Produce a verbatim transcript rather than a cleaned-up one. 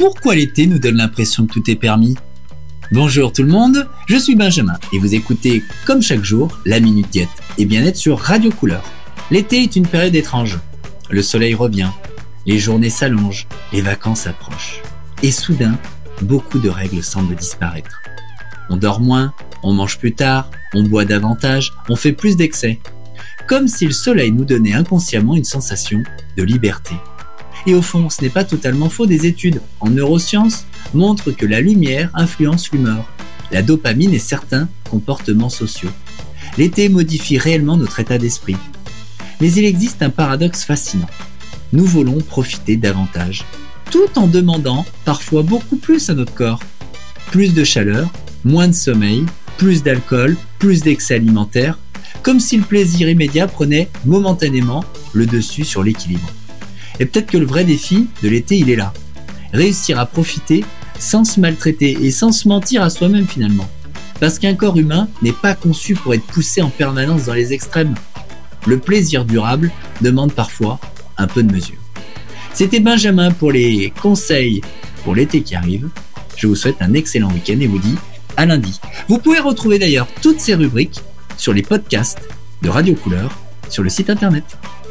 Pourquoi l'été nous donne l'impression que tout est permis ? Bonjour tout le monde, je suis Benjamin et vous écoutez, comme chaque jour, la Minute Diète et Bien-être sur Radio Couleur. L'été est une période étrange. Le soleil revient, les journées s'allongent, les vacances approchent. Et soudain, beaucoup de règles semblent disparaître. On dort moins, on mange plus tard, on boit davantage, on fait plus d'excès. Comme si le soleil nous donnait inconsciemment une sensation de liberté. Et au fond, ce n'est pas totalement faux, des études en neurosciences montrent que la lumière influence l'humeur, la dopamine et certains comportements sociaux. L'été modifie réellement notre état d'esprit. Mais il existe un paradoxe fascinant. Nous voulons profiter davantage, tout en demandant parfois beaucoup plus à notre corps. Plus de chaleur, moins de sommeil, plus d'alcool, plus d'excès alimentaire, comme si le plaisir immédiat prenait momentanément le dessus sur l'équilibre. Et peut-être que le vrai défi de l'été, il est là. Réussir à profiter sans se maltraiter et sans se mentir à soi-même finalement. Parce qu'un corps humain n'est pas conçu pour être poussé en permanence dans les extrêmes. Le plaisir durable demande parfois un peu de mesure. C'était Benjamin pour les conseils pour l'été qui arrive. Je vous souhaite un excellent week-end et vous dis à lundi. Vous pouvez retrouver d'ailleurs toutes ces rubriques sur les podcasts de Radio Couleur sur le site internet.